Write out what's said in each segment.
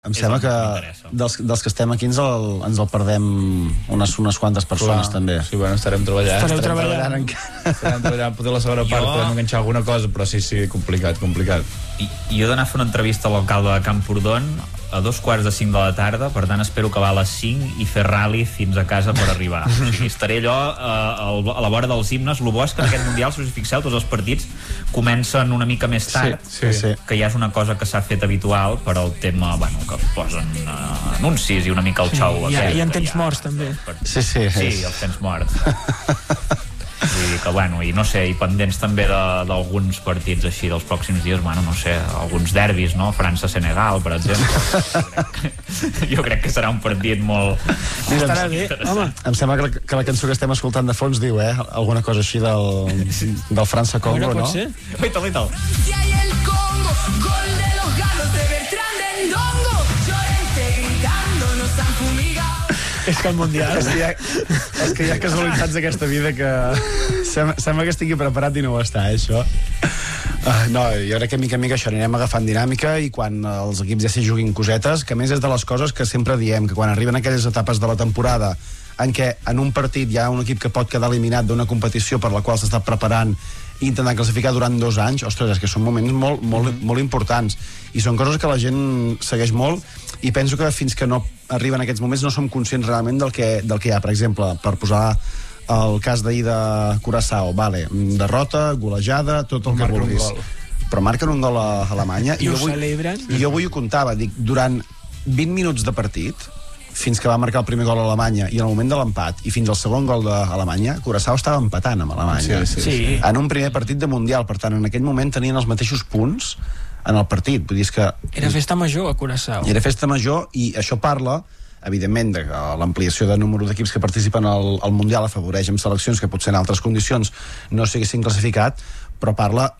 Em sembla que dels que estem aquí ens el perdem unes quantes persones. Clar, també. Sí, bueno, estarem treballant. Estarem treballant poder la segona part, podem enganxar alguna cosa, però sí, complicat. Jo he d'anar a fer una entrevista a l'alcalde de Camprodon a 4:45 de la tarda, per tant espero acabar a les 5 i fer rally fins a casa per arribar. O sigui, estaré allò a la vora dels himnes. El bo és que en aquest Mundial, si us fixeu, tots els partits comencen una mica més tard, sí. Que ja és una cosa que s'ha fet habitual per al tema, bueno, que posen anuncis i una mica el xou. I en temps morts, també. Sí, els temps morts. Vull dir que, bueno, i no sé, i pendents també d'alguns partits així dels pròxims dies, bueno, no sé, alguns derbis, no? França-Senegal, per exemple. Jo crec que serà un partit molt... Estarà bé, home. Em sembla que la cançó que estem escoltant de fons diu, alguna cosa així del França-Congo, no? Pot ser? Oita. És que el Mundial... És que hi ha casualitats d'aquesta vida que sembla que estigui preparat i no ho està, això. No, jo crec que mica en mica això anirem agafant dinàmica, i quan els equips ja s'hi juguin cosetes, que a més és de les coses que sempre diem, que quan arriben aquelles etapes de la temporada en què en un partit hi ha un equip que pot quedar eliminat d'una competició per la qual s'està preparant i intentant classificar durant 2 anys, ostres, és que són moments molt importants, i són coses que la gent segueix molt, i penso que fins que no arriben aquests moments no som conscients realment del que hi ha. Per exemple, per posar el cas d'ahir de Curaçao, derrota, golejada, tot el que vulguis, però marquen un gol a Alemanya i ho celebren, i jo avui ho comptava, dic, durant 20 minuts de partit, fins que va marcar el primer gol a Alemanya i en el moment de l'empat i fins al segon gol d'Alemanya, Curaçao estava empatant amb Alemanya sí. En un primer partit de Mundial. Per tant, en aquell moment tenien els mateixos punts en el partit. Vull dir, és que era festa major a Curaçao. Era festa major, i això parla evidentment de que l'ampliació de número d'equips que participen al Mundial afavoreix amb seleccions que potser en altres condicions no s'haguessin classificat, però parla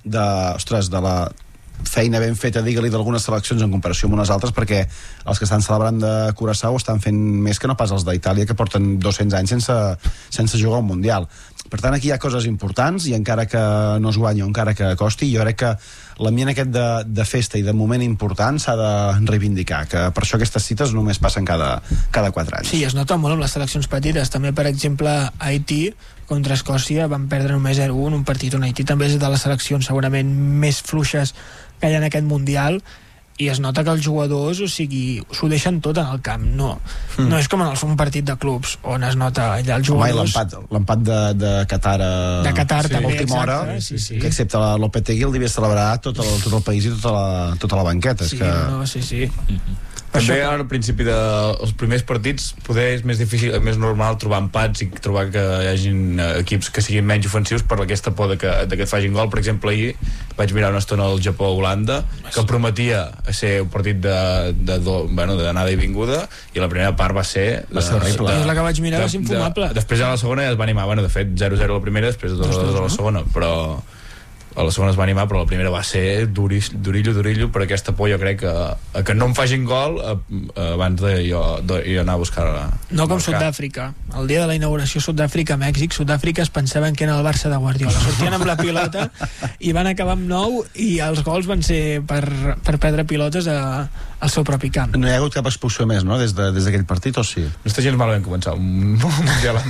de la feina ben feta, digue-li, d'algunes seleccions en comparació amb unes altres, perquè els que estan celebrant de Curaçao estan fent més que no pas els d'Itàlia, que porten 200 anys sense jugar un Mundial. Per tant, aquí hi ha coses importants, i encara que no es guanyi o encara que costi, jo crec que l'ambient aquest de festa i de moment important s'ha de reivindicar, que per això aquestes cites només passen cada 4 anys. Sí, es nota molt amb les seleccions petites. També, per exemple, Haití contra Escòcia van perdre només 0-1, un partit on Haití també és de les seleccions segurament més fluixes que hi ha en aquest Mundial, i es nota que els jugadors, o sigui, s'ho deixen tot en el camp. No és com en un partit de clubs on es nota allà els jugadors. L'empat de Qatar de Qatar sí, també, última hora, sí. Que excepte Lopetegui el devia celebrar tot el país i tota la banqueta. Sí. També al principi dels primers partits poder és més difícil, més normal trobar empats i trobar que hi hagin equips que siguin menys ofensius per aquesta por de que et facin gol. Per exemple, ahir vaig mirar una estona el Japó-Holanda, que prometia ser un partit d'anada i vinguda, i la primera part va ser horrible. És la que vaig mirar, és infumable. Després a la segona ja es va animar, de fet 0-0 a la primera, després 2-2 a la segona, però a la segona es va animar, però la primera va ser durillo per aquesta por. Jo crec que no em facin gol abans de jo anar a buscar no com Sud-àfrica, el dia de la inauguració Sud-àfrica-Mèxic, Sud-àfrica es pensaven que era el Barça de Guardiola, sortien amb la pilota i van acabar amb 9, i els gols van ser per perdre pilotes al seu propi camp. No hi ha hagut cap expulsió més, no? Des d'aquell partit, o sí? No està gens malament començar un Mundial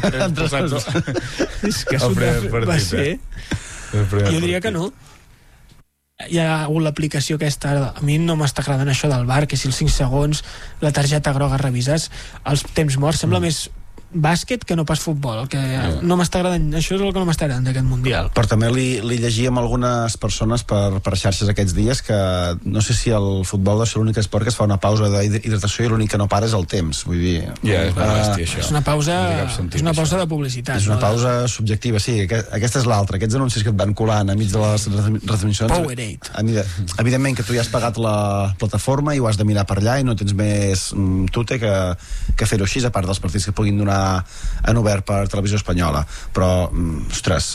és que Sud-àfrica va ser... Jo diria que no. Hi ha hagut l'aplicació aquesta, a mi no m'està agradant això del VAR, que si els 5 segons la targeta groga revises els temps morts, sembla més bàsquet que no pas futbol, que no m'està agradant, això és el que no m'està agradant d'aquest Mundial. Però també li llegíem algunes persones per xarxes aquests dies que no sé si el futbol deu ser l'únic esport que es fa una pausa d'hidratació i l'únic que no para és el temps, vull dir... És bèstia, això. És una pausa de publicitat. És una pausa subjectiva, sí, aquesta és l'altra, aquests anuncis que et van colant a mig de les retransmissions. Powerade. Evidentment que tu ja has pagat la plataforma i ho has de mirar per allà i no tens més tute que fer-ho així, a part dels partits que puguin donar en obert per Televisió Espanyola, però ostres,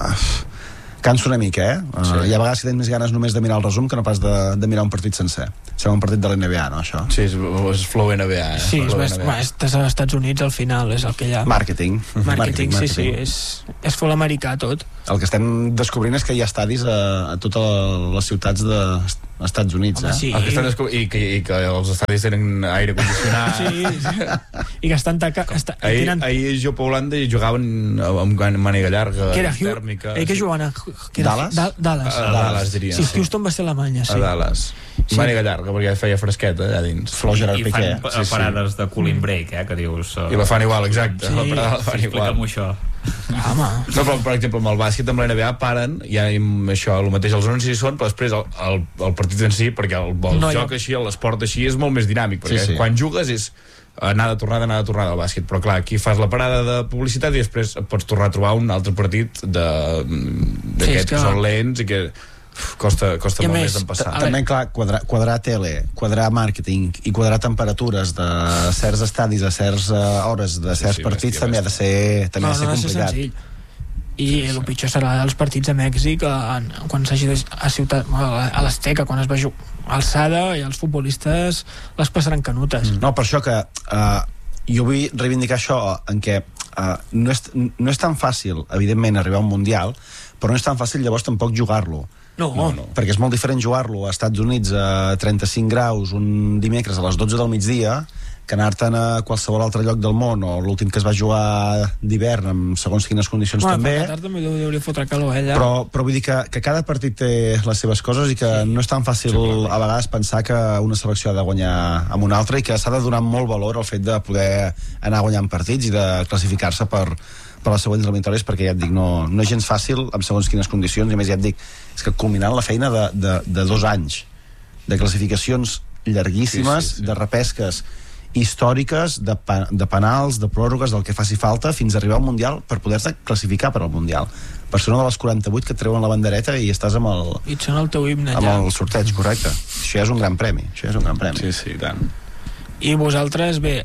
cansa una mica, sí. Hi ha vegades que tens més ganes només de mirar el resum que no pas de mirar un partit sencer. Sembla un partit de la NBA, no, això? Sí, és flow NBA. Sí, estàs als Estats Units, al final és el que hi ha. Màrqueting. Sí, és full americà tot. El que estem descobrint és que hi ha estadis a totes les ciutats als Estats Units, sí. I que els estadis tenen aire condicionat. Sí. I que estan ahir jo per Holanda jugaven amb màniga llarga, que era tèrmica. Que jugaven a Dallas, diria. Sí, Houston va ser Alemanya, sí. A Dallas. Sí. Màniga llarga, perquè feia fresqueta allà dins. I fan parades de cooling break, que dius... I la fan igual, exacte. Sí, explica'm això. No, però per exemple amb el bàsquet, amb la NBA paren, hi ha això, el mateix els 11 hi són, però després el partit en si, perquè el joc així, l'esport així és molt més dinàmic, perquè quan jugues és anar de tornada al bàsquet, però clar, aquí fas la parada de publicitat i després et pots tornar a trobar un altre partit d'aquests que són lents i que costa molt més d'empassar. També, clar, quadrar tele, quadrar màrqueting i quadrar temperatures de certs estadis a certes hores de certs partits també ha de ser complicat. I el pitjor serà els partits a Mèxic quan s'hagi a l'Azteca, quan es va jugar alçada, i els futbolistes les passaran canutes. No, per això que jo vull reivindicar això en què no és tan fàcil, evidentment, arribar a un Mundial, però no és tan fàcil llavors tampoc jugar-lo. No. Perquè és molt diferent jugar-lo als Estats Units a 35 graus un dimecres a les 12 del migdia que anar-te'n a qualsevol altre lloc del món, o l'últim que es va jugar d'hivern amb segons quines condicions també. També hauria fotre calor, però vull dir que cada partit té les seves coses i que no és tan fàcil a vegades pensar que una selecció ha de guanyar amb una altra, i que s'ha de donar molt valor al fet de poder anar guanyant partits i de classificar-se per les següents eliminatòries, perquè ja et dic, no és gens fàcil amb segons quines condicions, i a més ja et dic, és que culminant la feina de 2 anys de classificacions llarguíssimes, de repesques històriques, de penals, de pròrrogues, del que faci falta, fins a arribar al Mundial per poder-te classificar per al Mundial. Per ser una de les 48 que et treuen la bandereta i estàs amb el... I et sona el teu himne amb el sorteig, correcte. Això ja és un gran premi. Sí, tant. I vosaltres, bé,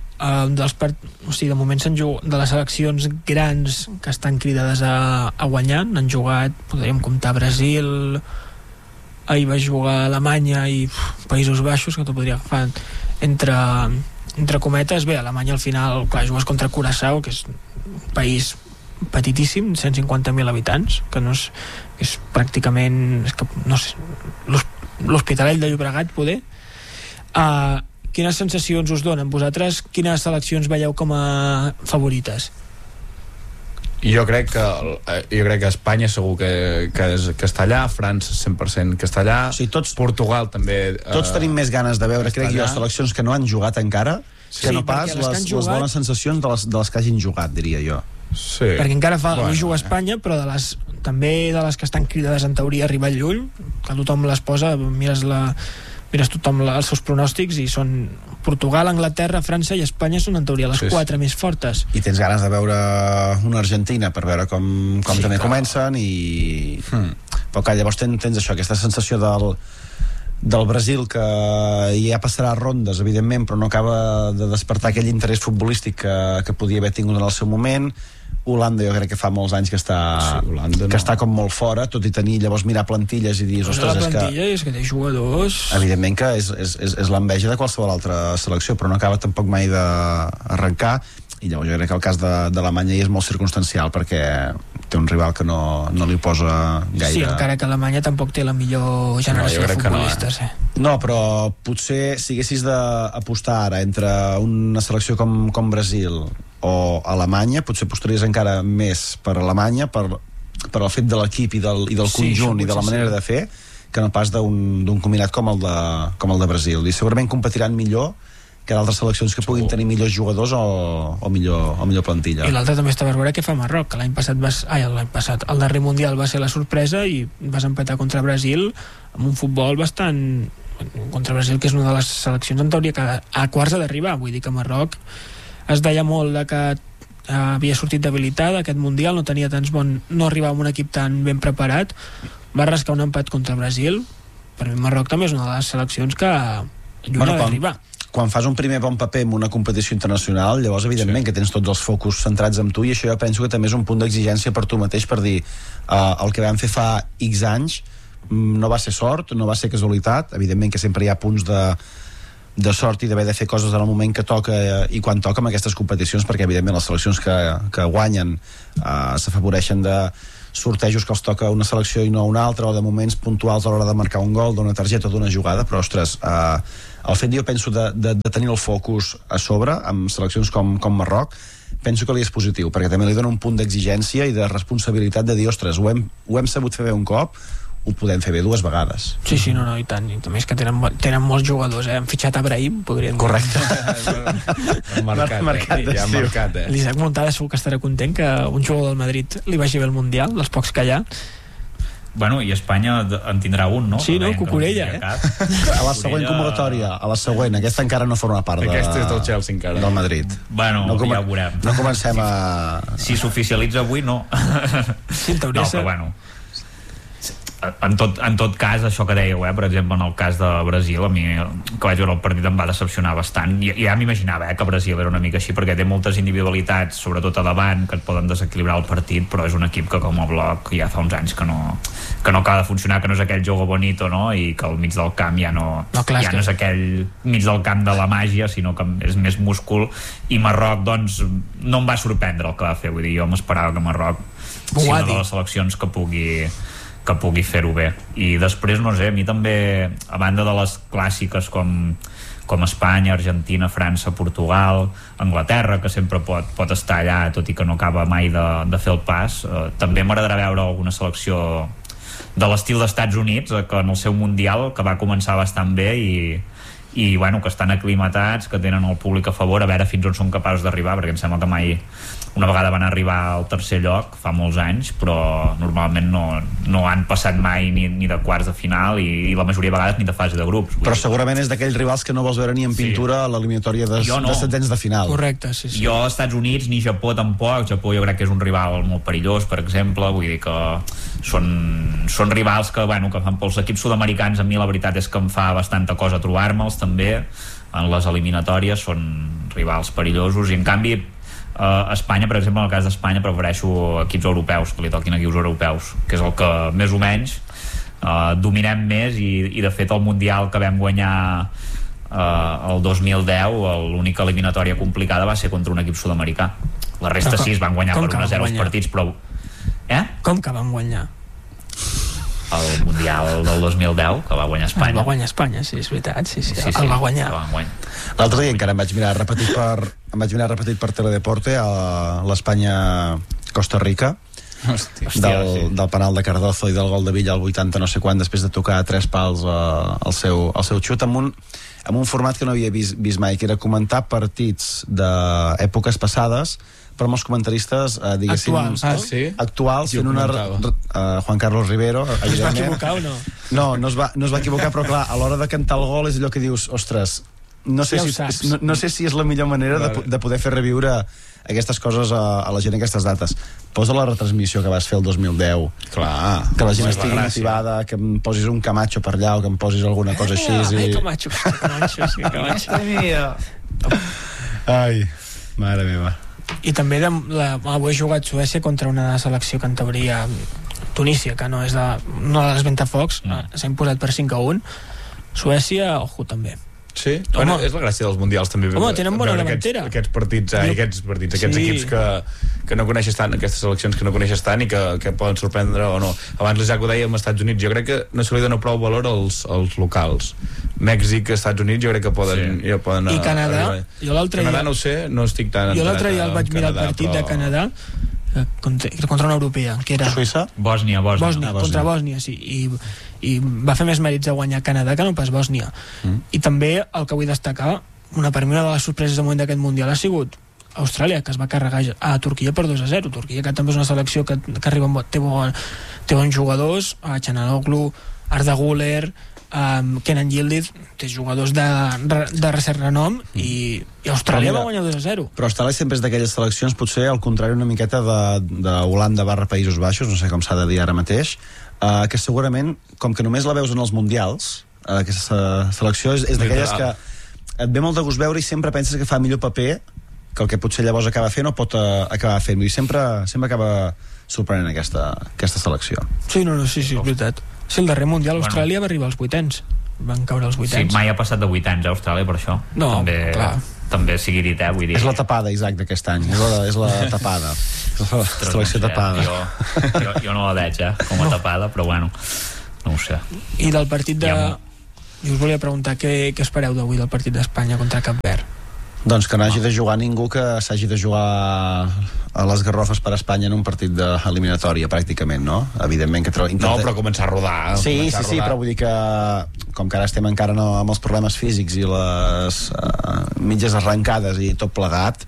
de moment de les seleccions grans que estan cridades a guanyar, han jugat, podríem comptar Brasil, ahir va jugar Alemanya i Països Baixos, que t'ho podria agafar entre cometes. Bé, Alemanya al final, clar, jugues contra Curaçao, que és un país petitíssim, 150.000 habitants, que no és, que és pràcticament, no sé, l'Hospitalet de Llobregat, poder. Quines sensacions us donen? Vosaltres quines seleccions veieu com a favorites? Jo crec que Espanya segur que està allà, França 100% que està allà, Portugal també tots tenim més ganes de veure, crec jo, seleccions que no han jugat encara que no pas les bones sensacions de les que hagin jugat, diria jo. Perquè encara no juga Espanya, però també de les que estan cridades en teoria a arribar lluny, que tothom les posa, mires tothom els seus pronòstics i són Portugal, Anglaterra, França i Espanya són en teoria les 4 més fortes. I tens ganes de veure una Argentina per veure com també comencen però que llavors tens això, aquesta sensació del Brasil, que ja passarà rondes evidentment, però no acaba de despertar aquell interès futbolístic que podia haver tingut en el seu moment. Holanda jo crec que fa molts anys que està com molt fora, tot i tenir llavors mirar plantilles i dir, ostres, és que té jugadors, evidentment que és l'enveja de qualsevol altra selecció, però no acaba tampoc mai d'arrencar. I llavors jo crec que el cas d'Alemanya és molt circumstancial, perquè té un rival que no li posa gaire... Sí, encara que Alemanya tampoc té la millor generació de futbolistes. No, però potser si haguessis d'apostar ara entre una selecció com Brasil o Alemanya, potser apostaries encara més per Alemanya, per el fet de l'equip i del conjunt i de la manera de fer, que no pas d'un combinat com el de Brasil. I segurament competiran millor que d'altres seleccions que puguin tenir millors jugadors o millor plantilla. I l'altre també està per veure què fa Marroc, que l'any passat el darrer Mundial va ser la sorpresa i vas empatar contra Brasil amb un futbol bastant... contra Brasil, que és una de les seleccions en teoria que a quarts ha d'arribar. Vull dir que Marroc es deia molt de que havia sortit debilitada aquest Mundial, no arribava amb un equip tan ben preparat, va rascar un empat contra Brasil. Per mi Marroc també és una de les seleccions que lluny ha d'arribar. Quan fas un primer bon paper en una competició internacional, llavors evidentment que tens tots els focus centrats en tu, i això jo penso que també és un punt d'exigència per tu mateix, per dir el que vam fer fa X anys no va ser sort, no va ser casualitat, evidentment que sempre hi ha punts de sort i d'haver de fer coses en el moment que toca i quan toca en aquestes competicions, perquè evidentment les seleccions que guanyen s'afavoreixen de sortejos que els toca una selecció i no una altra, o de moments puntuals a l'hora de marcar un gol, d'una targeta o d'una jugada, però ostres, el fet, jo penso, de tenir el focus a sobre amb seleccions com Marroc, penso que li és positiu, perquè també li dona un punt d'exigència i de responsabilitat de dir, ostres, ho hem sabut fer bé un cop, ho podem fer bé 2 vegades. Sí, no, i tant. I també és que tenen molts jugadors, Han fitxat a Brahim, podríem dir. Correcte. Marcat. L'Isaac Montades segur que estarà content que un jugador del Madrid li vagi bé al Mundial, dels pocs que hi ha. Bueno, i Espanya en tindrà un, no? Sí, no? Cucurella, A la següent convocatòria, a la següent, aquesta encara no forma part aquesta és del Chelsea encara. Del Madrid. Bueno, ja ho veurem. No comencem a... Si s'oficialitza avui, no. Sí, en teoria. No, però bueno, en tot cas, això que dèieu, per exemple, en el cas de Brasil, a mi que vaig veure el partit em va decepcionar bastant. Ja m'imaginava que Brasil era una mica així, perquè té moltes individualitats, sobretot a davant, que et poden desequilibrar el partit, però és un equip que com a bloc ja fa uns anys que no acaba de funcionar, que no és aquell jogo bonito, no? I que al mig del camp ja no és aquell mig del camp de la màgia, sinó que és més múscul. I Marroc, doncs, no em va sorprendre el que va fer. Vull dir, jo m'esperava que Marroc sigui una de les seleccions que pugui fer-ho bé. I després, no sé, a mi també, a banda de les clàssiques com Espanya, Argentina, França, Portugal, Anglaterra, que sempre pot estar allà, tot i que no acaba mai de fer el pas, també m'agradarà veure alguna selecció de l'estil d'Estats Units, que en el seu Mundial, que va començar bastant bé i bueno, que estan aclimatats, que tenen el públic a favor, a veure fins on són capaços d'arribar, perquè em sembla que mai una vegada van arribar al tercer lloc fa molts anys, però normalment no han passat mai ni de quarts de final i la majoria de vegades ni de fase de grups. Però segurament és d'aquells rivals que no vols veure ni en pintura a l'eliminatòria de setzents de final. Correcte, sí. Jo, als Estats Units, ni Japó tampoc. Japó jo crec que és un rival molt perillós, per exemple, vull dir que són rivals que fan pels equips sud-americans. A mi la veritat és que em fa bastanta cosa trobar-me'ls també en les eliminatòries, són rivals perillosos, i en canvi Espanya, per exemple, en el cas d'Espanya prefereixo equips europeus, que li toquin equips europeus, que és el que més o menys dominem més, i de fet el Mundial que vam guanyar el 2010, l'única eliminatòria complicada va ser contra un equip sud-americà. La resta sí, es van guanyar per 1-0 els partits, però... Com que van guanyar? El Mundial del 2010, que va guanyar Espanya. El va guanyar Espanya, sí, és veritat, sí. El va guanyar. L'altre dia encara em vaig mirar repetit per Teledeporte a l'Espanya-Costa Rica, del penal de Cardozo i del gol de Villa al 80 no sé quan, després de tocar 3 pals al seu xut, amb un format que no havia vist mai, que era comentar partits d'èpoques passades, però amb els comentaristes, diguéssim, actuals, fent una... Juan Carlos Rivero, es va equivocar o no? No es va equivocar, però clar, a l'hora de cantar el gol és allò que dius, ostres, no sé si és la millor manera de poder fer reviure aquestes coses a la gent aquestes dates. Posa la retransmissió que vas fer el 2010, clar, que la gent estigui motivada, que em posis un Camacho per allà o que em posis alguna cosa així Camacho, ai, mare meva. I també avui he jugat Suècia contra una selecció que en teoria Tunísia, que no és una de les ventafocs, s'ha imposat per 5-1. Suècia, ojo també. Sí? Bueno, és la gràcia dels mundials també. Home, tenen bona davantera. Aquests equips que no coneixes tant, aquestes seleccions que no coneixes tant i que poden sorprendre o no. Abans l'Isaac ho deia amb Estats Units, jo crec que no se li dona prou valor als locals. Mèxic, Estats Units, jo crec que poden i Canadà, Canadà no ho sé, no estic tan... Jo l'altre dia el vaig mirar el partit de Canadà contra una europea, que era Suïssa? Bòsnia, contra Bòsnia, sí, i va fer més mèrits a guanyar Canadà que no pas Bòsnia. I també el que vull destacar, per mi una de les sorpreses de moment d'aquest Mundial ha sigut Austràlia, que es va carregar a Turquia per 2-0. Turquia, que també és una selecció que arriba té bons jugadors, Çalhanoğlu, Arda Güler, Kenan Yildiz, té jugadors de cert renom, i Austràlia va guanyar 2-0. Però Austràlia sempre és d'aquelles seleccions, potser al contrari una miqueta d'Holanda / Països Baixos, no sé com s'ha de dir ara mateix, que segurament, com que només la veus en els mundials, aquesta selecció és d'aquelles que et ve molt de gust veure i sempre penses que fa millor paper que el que potser llavors acaba fent o pot acabar fent, i sempre acaba sorprenent aquesta selecció. Sí, sí, és veritat. Sí, el darrer Mundial Austràlia va arribar als 8ens. van caure els 8 Sí, anys. mai ha passat de 8 anys a Austràlia, per això. No, també, clar. també sigui dit, vull dir... És la tapada, Isaac, d'aquest any. És la tapada. És la selecció tapada. Jo no la veig, com a tapada, però bueno, no ho sé. I del partit de... Jo us volia preguntar què espereu d'avui del partit d'Espanya contra Cap Verd? Doncs que no hagi de jugar ningú que s'hagi de jugar a les garrofes per a Espanya en un partit d'eliminatòria, pràcticament, no? Evidentment que... No, però començar a rodar. Sí, però vull dir que com que ara estem encara amb els problemes físics i les mitges arrencades i tot plegat,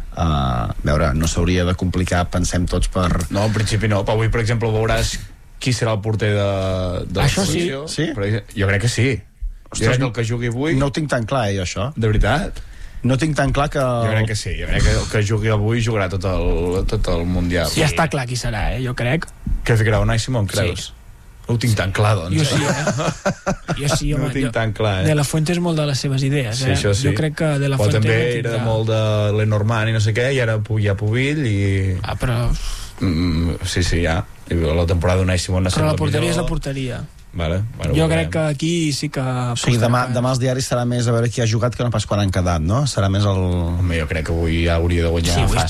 a veure, no s'hauria de complicar, pensem tots per... No, en principi no, però avui, per exemple, veuràs qui serà el porter de la selecció. Sí? Jo crec que sí. Jo crec que el que jugui avui... No ho tinc tan clar, jo, això. De veritat? No tinc tan clar que... Jo crec que sí, jo crec que el que jugui avui jugarà tot el Mundial. Ja està clar qui serà, jo crec. Què ficarà Unai Simón, creus? Sí. No ho tinc tan clar, doncs. Jo sí, Jo sí, home. No ho tinc tan clar, De La Fuente és molt de les seves idees, Sí, això sí. Jo crec que De La Però Fuente... també era molt de Lenormand i no sé què, i ara ja Pubill i... però... Sí, ja. I la temporada d'Unai Simón Però la porteria és la porteria. Vale, jo crec que aquí sí que... O sigui, demà els diaris serà més a veure qui ha jugat que no pas quan han quedat, no? Serà més el... Home, jo crec que avui ja hauria de guanyar fàcil.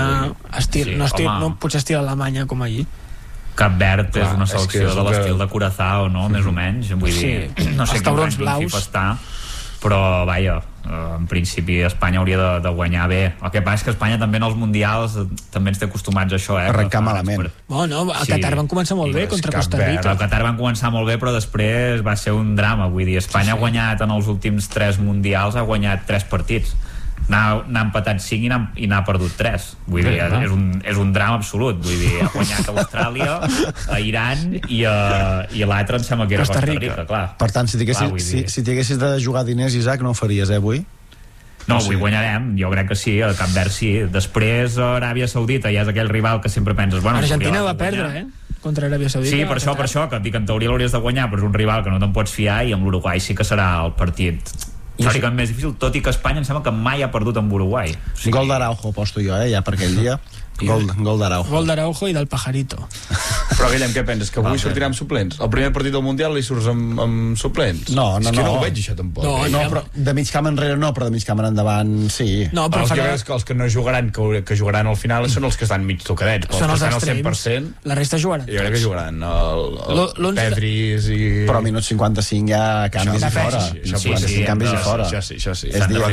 Sí, Espanya no potser estira Alemanya com ahir. Cap Verd és una selecció de l'estil de Curaçao, no? Més o menys. Vull dir, no sé quin rànquing FIFA està, però, vaja, en principi Espanya hauria de guanyar bé. El que passa és que Espanya també en els mundials també ens té acostumats a això, arrencar malament. Bueno, a Qatar van començar molt bé contra Costa Rica. A Qatar van començar molt bé, però després va ser un drama. Vull dir, Espanya ha guanyat en els últims 3 mundials, ha guanyat 3 partits. N'ha empatat 5 i n'ha perdut 3. Vull dir, és un drama absolut. Vull dir, ha guanyat a Austràlia, a Iran i l'altre em sembla que era Costa Rica, clar. Per tant, si t'haguessis de jugar diners, Isaac, no ho faries, avui? No, avui guanyarem, jo crec que sí, a Cap Verd sí. Després Aràbia Saudita ja és aquell rival que sempre penses... Bueno, Argentina va perdre, contra Aràbia Saudita. Sí, per això, que dic, en teoria l'hauries de guanyar, però és un rival que no te'n pots fiar, i amb l'Uruguai sí que serà el partit teòricament més difícil, tot i que Espanya em sembla que mai ha perdut amb Uruguai. Gol d'Araujo posto jo, ja per aquell dia. Gol d'Araujo. Gol d'Araujo i del Pajarito. Però, Guillem, què penses? Que avui sortirà amb suplents? El primer partit del Mundial li surts amb suplents? No. És que no ho veig, això, tampoc. No, però de mig camp enrere no, però de mig camp endavant sí. No, però els que no jugaran, que jugaran al final són els que estan mig tocadets. Són els extrems. La resta jugaran. Jo crec que jugaran el Pedris i... Però a minut 55 ja canvis i fora. 55 canvis i fora. Això sí.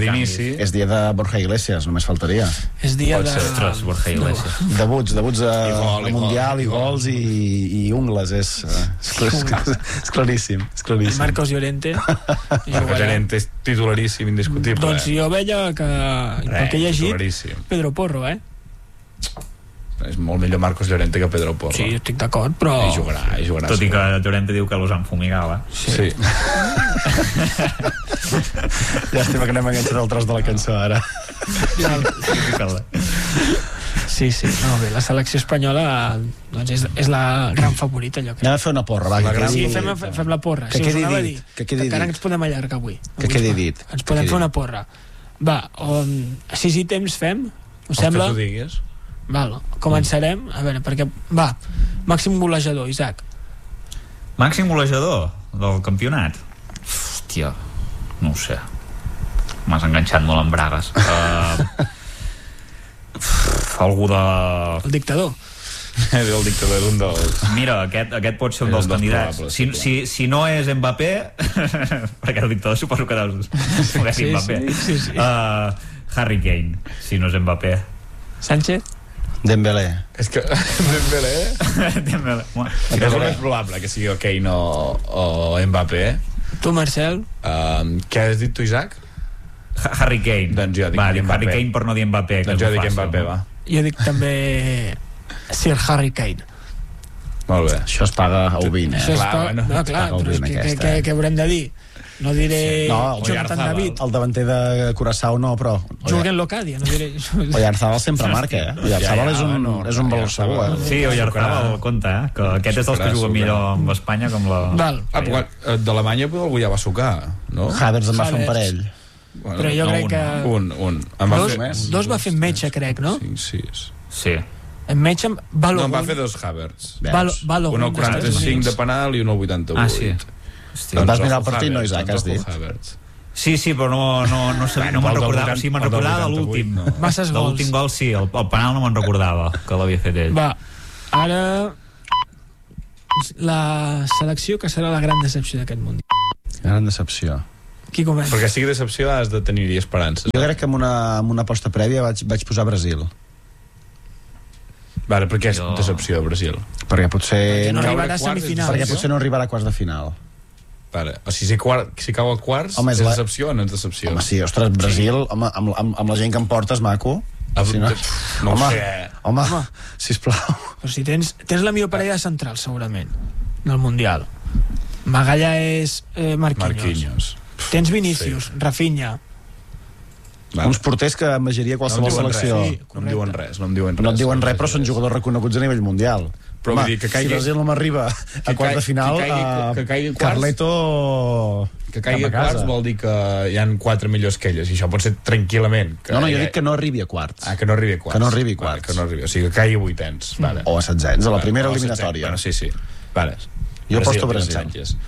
És dia de Borja Iglesias, només faltaria. És dia de... Ostres, Borja Iglesias. Debuts a Mundial i gols i ungles, és claríssim. Marcos Llorente. Marcos Llorente és titularíssim, indiscutible. Doncs jo veia que, pel que he llegit, Pedro Porro, és molt millor Marcos Llorente que Pedro Porro. Sí, estic d'acord, però... I jugarà. Tot i que Llorente diu que los han fumigat, Sí. Llàstima que anem enganxant el tros de la cançó, ara. Sí, no, bé, la selecció espanyola doncs és la gran favorita, jo crec. Anem a fer una porra, va. Sí, fem la porra. Que quedi dit. Que encara ens podem allargar avui. Que quedi dit. Ens podem fer una porra. Va, sis ítems fem, us sembla? Que tu diguis. Val, començarem. A veure, perquè... Va, màxim golejador, Isaac. Màxim golejador del campionat? Hòstia, no ho sé. M'has enganxat molt en bragues. Algú de... El dictador. El dictador és un dels... Mira, aquest pot ser un dels candidats. Si no és Mbappé, perquè el dictador suposo que és Mbappé. Sí. Harry Kane, si no és Mbappé. Sánchez? Dembélé. És que... Dembélé? És el més probable que sigui Kane o Mbappé. Tu, Marcel? Què has dit tu, Isaac? Harry Kane. Doncs jo dic Harry Kane per no dir Mbappé. Doncs jo dic Mbappé, va. Jo dic també Sir Harry Kane. Molt bé. Això es paga a Ovin, Això es paga... No, clar, però què haurem de dir? No diré Jonathan David. El davanter de Curaçao no, però... Jürgen Locadia, no diré... Oyarzabal sempre marca, Oyarzabal és un valor segur, Sí, Oyarzabal, compte, que aquest és dels que juga millor amb Espanya com la... Val. D'Alemanya algú ja va sucar, no? Havertz en va fer un parell. Però jo crec que... Un. Dos va fer Metge, crec, no? 5-6. Sí. En Metge amb Balogun. No, va fer dos Havertz. Balogun. Un al 45 de penal i un al 88. Ah, sí. Et vas mirar el partit, no, Isaac, has dit? Sí, però no me'n recordava. Sí, me'n recordava de l'últim. Masses gols. L'últim gol, sí, el penal no me'n recordava que l'havia fet ell. Va, ara la selecció que serà la gran decepció d'aquest Mundial. Gran decepció. Qui comença? Perquè sigui decepció has de tenir-hi esperances. Jo crec que amb una aposta prèvia vaig posar Brasil. Vale, per què és decepció de Brasil? Perquè potser... Perquè no arribarà a semifinals. Perquè potser no arribarà a quarts de final. Vale. O sigui, si cau a quarts, és decepció o no és decepció? Home, sí, ostres, Brasil, home, amb la gent que em portes, maco... Si no, no ho sé. Home, sisplau. Però si tens la millor parella central, segurament, del Mundial. Magalla és Marquinhos. Tens Vinícius, sí. Rafinha. Vale. Uns porters que envejaria qualsevol selecció. Sí, no em diuen res. No em diuen res, però són jugadors reconeguts a nivell mundial. Però home, vull dir que caigui... si Brasil no m'arriba a quart de final, que caigui quarts, Carleto... Que caigui a quarts vol dir que hi han 4 millors que elles, i això pot ser tranquil·lament. No, jo dic que no arribi a quarts. Que no arribi a quarts. Que no arribi a quarts. Vale, que no arribi, o sigui, que caigui a vuitens. Vale. O a setzents, a la primera eliminatòria. Bueno, sí. Vale. Jo aposto Brasil.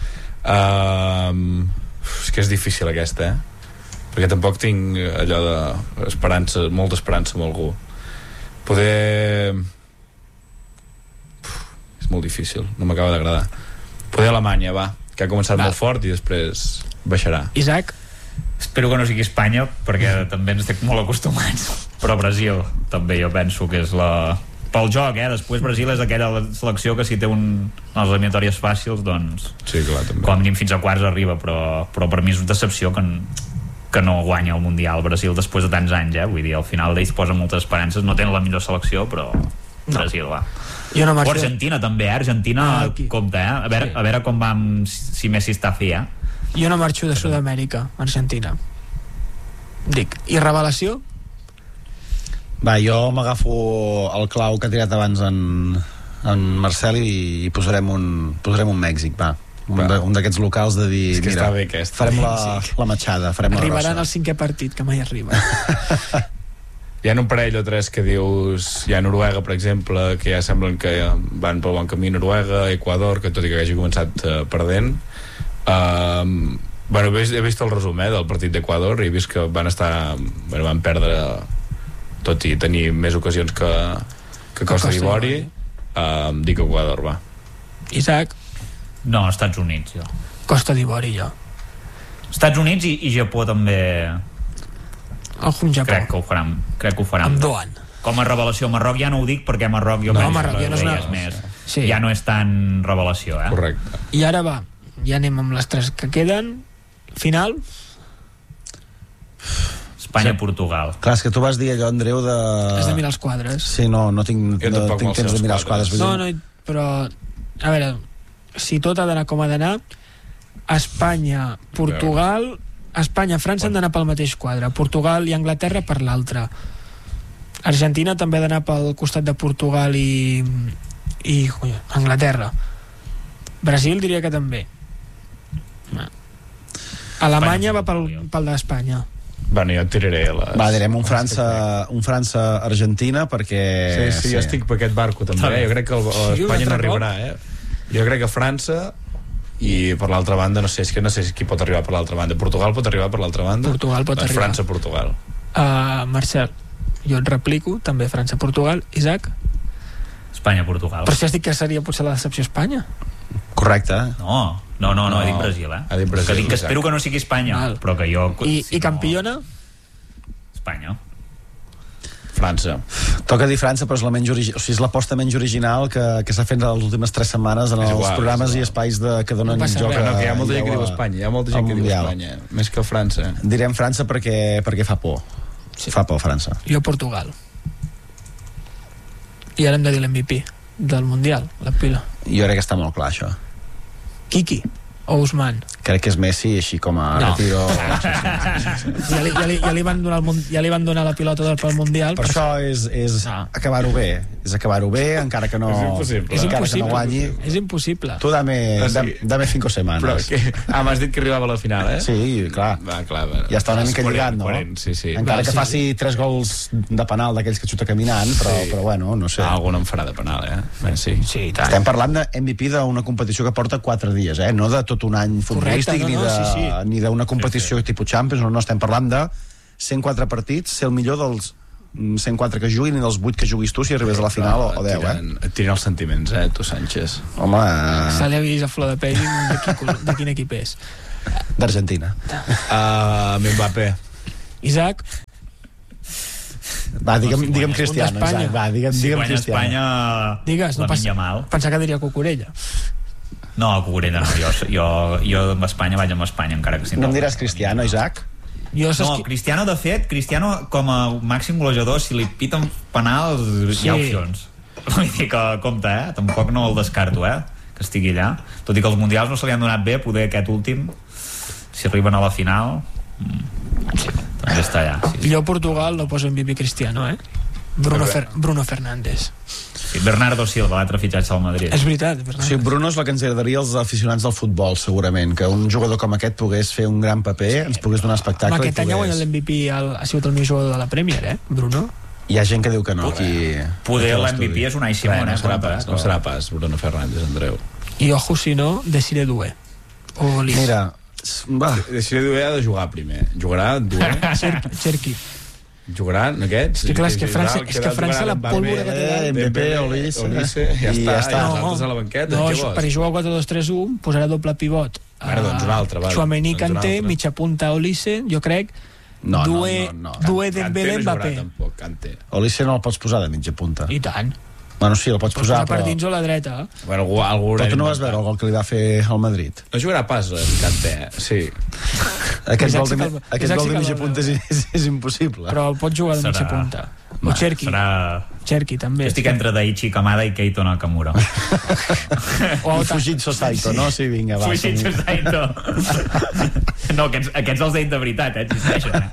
És que és difícil aquesta, perquè tampoc tinc allò d'esperança, molta esperança amb algú. Poder... és molt difícil, no m'acaba d'agradar. Poder Alemanya, va, que ha començat molt fort i després baixarà. Isaac? Espero que no sigui Espanya, perquè també ens estem molt acostumats. Però Brasil, també jo penso que és la... pel joc, després Brasil és aquella selecció que si té les eliminatòries fàcils, doncs sí, clar, també. Com a mínim fins a quarts arriba, però per mi és una decepció que no guanya el Mundial Brasil després de tants anys, vull dir, al final d'ells posen moltes esperances, no tenen la millor selecció, però Brasil va. Jo no o Argentina també, Argentina compta, a veure com va si Messi està fi, Jo no marxo de Sud-amèrica, Argentina. Dic, i revelació? Va, jo m'agafo el clau que ha tirat abans en Marcel i posarem un Mèxic, va. Un d'aquests locals de dir, mira, farem la matxada, farem la rossa. Arribaran al 5è partit, que mai arriba. Hi ha un parell o tres que dius, hi ha Noruega, per exemple, que ja semblen que van pel bon camí, Noruega, Equador, que tot i que hagi començat perdent. Bueno, he vist el resum del partit d'Equador i he vist que van perdre, tot i tenir més ocasions que Costa d'Ivori. Dic Equador, va. Isaac? No, Estats Units, jo. Costa d'Ivori, jo. Estats Units i Japó també. Japó. Crec que ho faran. Amb Doan. Com a revelació, Marroc ja no ho dic perquè Marroc jo Marroc ja no és més. Sí. Ja no és tan revelació, Correcte. I ara va, ja anem amb les 3 que queden. Final? Espanya-Portugal. Clar, és que tu vas dir allò, Andreu, de... Has de mirar els quadres. Sí, no tinc temps de mirar els quadres. No, però, a veure, si tot ha d'anar com ha d'anar, Espanya, Portugal, Espanya, França han d'anar pel mateix quadre, Portugal i Anglaterra per l'altre. Argentina també ha d'anar pel costat de Portugal i Anglaterra. Brasil diria que també. Alemanya va pel d'Espanya. Bueno, jo tiraré direm un França-Argentina perquè... Sí, jo estic per aquest barco també, Jo crec que Espanya no arribarà, Jo crec que França i per l'altra banda, no sé qui pot arribar per l'altra banda. Portugal pot arribar per l'altra banda? Portugal pot arribar. França-Portugal. Marcel, jo et replico, també França-Portugal. Isaac? Espanya-Portugal. Però si has dit que seria potser la decepció Espanya? Correcte. No, he dit Brasil, Ha dit Brasil, que dic que espero que no sigui Espanya, però que jo... I campiona? Espanya. França. Toca dir França, però és l'aposta menys original que s'ha fet en les últimes 3 setmanes en els programes i espais que donen joc que hi ha molta gent que diu Espanya, hi ha molta gent que diu Espanya, més que França. Direm França perquè fa por. Fa por França. Jo Portugal. I ara hem de dir l'MVP del Mundial, la pila. Jo crec que està molt clar, això. Kiki o Ousmane? Crec que és Messi, així com a retiro... Ja li van donar la pilota d'or pel Mundial. Per això és acabar-ho bé. És acabar-ho bé, encara que no... És guanyi. És impossible. Tu dame 5 setmanes. M'has dit que arribava a la final, eh? Sí, clar. Ja està una mica lligat, no? Encara que faci 3 gols de penal d'aquells que xuta caminant, però bueno, no sé. Algun en farà de penal, eh? Sí. Estem parlant de MVP d'una competició que porta 4 dies, no de tot un any futbolístic, ni d'una competició tipus Champions. No estem parlant de 104 partits, ser el millor dels 104 que juguin i dels 8 que juguis tu si arribes a la final o 10, Et tiren els sentiments, tu, Sánchez. Home... Se li ha vist a flor de pell de quin equip és. D'Argentina. Mbappé. Isaac. Va, digue'm Cristiano, Isaac. Va, digue'm Cristiano. Espanya... Digues, no pensar que diria Cucurella. No, Cucurella no. Jo amb Espanya vaig amb Espanya, encara que sí. No em diràs Cristiano, Isaac? No, Cristiano, de fet, com a màxim golejador, si li piten penals, hi ha opcions. Vull dir que, compte, tampoc no el descarto, que estigui allà. Tot i que els mundials no se li han donat bé, poder aquest últim, si arriben a la final, també està allà. Jo a Portugal no poso MVP Cristiano, Bruno Fernández. Bernardo Silva, l'altre fitxatge al Madrid. És veritat, Bruno és la que ens agradaria als aficionats del futbol, segurament, que un jugador com aquest pogués fer un gran paper, ens pogués donar espectacle. Aquest any ha guanyat l'MVP, ha sigut el millor jugador de la Premier, Bruno. Hi ha gent que diu que no. Poder l'MVP és Unai Simón, no serà pas Bruno Fernández, Andreu. I ojo, si no, Desiré Doué. Mira, Desiré Doué ha de jugar primer. Jugarà Doué? Cherki. Jugaran aquests? És que França la pólvora que té Mbappé, Olise, ja està, els altres a la banqueta. No, per jugar 4-2-3-1 posarà doble pivot. Doncs un altre. Tchouaméni, Kanté, mitja punta Olise, jo crec. Doué, Dembélé, Mbappé. Olise no el pots posar de mitja punta. I tant. Bueno, sí, el pots posar, per dins o a la dreta. Però tu no vas veure el gol que li va fer al Madrid? No jugarà pas Kanté, sí. Aquest gol de mitja punta és impossible. Però el pots jugar de mitja punta. O Cherki també. Estic entre Daichi Kamada i Keito Nakamura. I Fujitsu Saito, no? Sí, vinga, va. Fujitsu Saito. No, aquests els he dit de veritat, existeixen.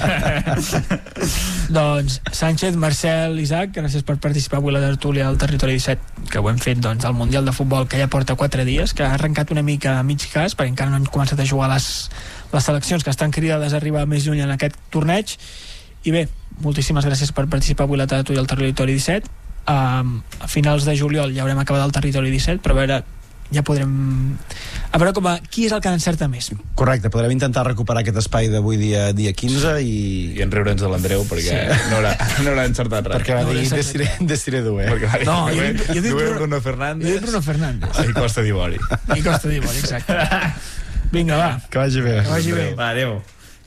Doncs Sánchez, Marcel, Isaac, gràcies per participar avui a la tertúlia del Territori 17, que ho hem fet al Mundial de Futbol, que ja porta 4 dies, que ha arrencat una mica a mig cas, perquè encara no han començat a jugar les seleccions que estan cridades a arribar més lluny en aquest torneig. I bé, moltíssimes gràcies per participar avui a la tertúlia del Territori 17. A finals de juliol ja haurem acabat el Territori 17, però ja podrem qui és el que encerta més. Correcte, podrem intentar recuperar aquest espai d'avui dia 15 i enreure'ns de l'Andreu, perquè no haurà encertat res. Perquè va dir Desiré Doué. No, jo dic Bruno Fernández i Costa d'Ivori, exacte. Vinga, va, que vagi bé. Va, adéu.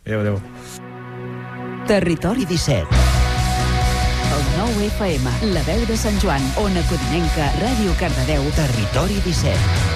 Territori 17. El 9 FM, la veu de Sant Joan, Ona Codinenca, Ràdio Cardedeu, Territori 17.